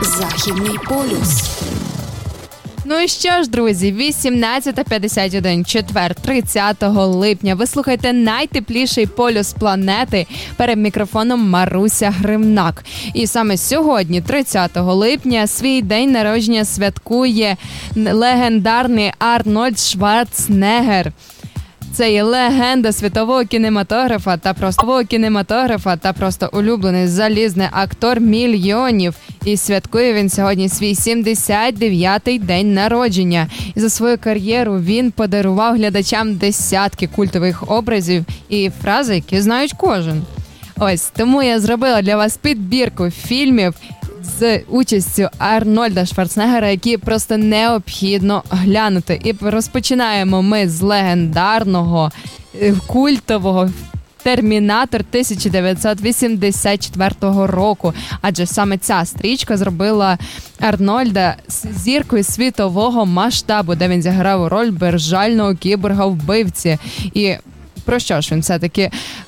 Західний полюс. Ну і що ж, друзі, 18:51, четвер, 30 липня. Ви слухаєте найтепліший полюс планети. Перед мікрофоном Маруся Гримнак. І саме сьогодні, 30 липня, свій день народження святкує легендарний Арнольд Шварценеггер. Це є легенда світового кінематографа та просто улюблений залізний актор мільйонів. І святкує він сьогодні свій 79-й день народження. І за свою кар'єру він подарував глядачам десятки культових образів і фрази, які знають кожен. Ось, тому я зробила для вас підбірку фільмів з участю Арнольда Шварценеггера, які просто необхідно глянути. І розпочинаємо ми з легендарного, культового «Термінатор» 1984 року. Адже саме ця стрічка зробила Арнольда зіркою світового масштабу, де він зіграв роль безжального кіборга-вбивці. І про що ж він все-таки?